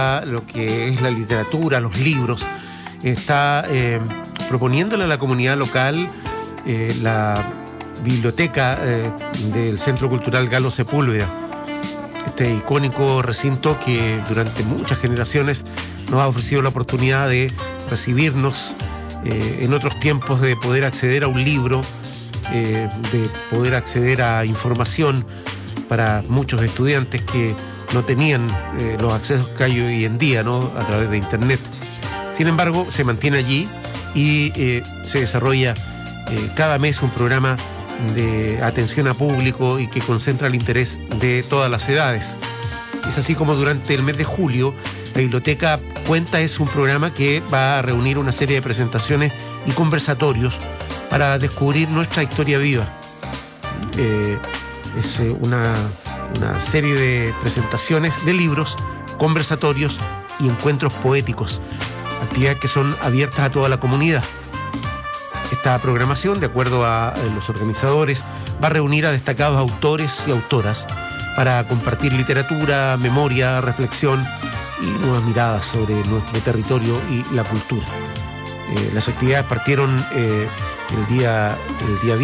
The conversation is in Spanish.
lo que es la literatura, los libros, está proponiéndole a la comunidad local la biblioteca del Centro Cultural Galo Sepúlveda, este icónico recinto que durante muchas generaciones nos ha ofrecido la oportunidad de recibirnos en otros tiempos, de poder acceder a un libro, de poder acceder a información para muchos estudiantes que no tenían los accesos que hay hoy en día, ¿no?, a través de internet. Sin embargo, se mantiene allí y se desarrolla cada mes un programa de atención a público y que concentra el interés de todas las edades. Es así como durante el mes de julio la Biblioteca Cuenta es un programa que va a reunir una serie de presentaciones y conversatorios para descubrir nuestra historia viva. Es una serie de presentaciones de libros, conversatorios y encuentros poéticos, actividades que son abiertas a toda la comunidad. Esta programación, de acuerdo a los organizadores, va a reunir a destacados autores y autoras para compartir literatura, memoria, reflexión y nuevas miradas sobre nuestro territorio y la cultura. Las actividades partieron el día